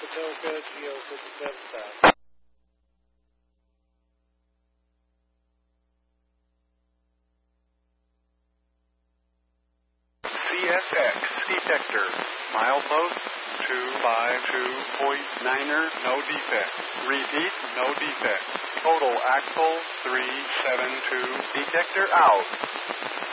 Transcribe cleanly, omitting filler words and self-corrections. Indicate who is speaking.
Speaker 1: Patoka, Geo 57,000.
Speaker 2: CSX detector. Milepost 252.9er, no defect. Repeat, no defect. Total axle 372. Detector out.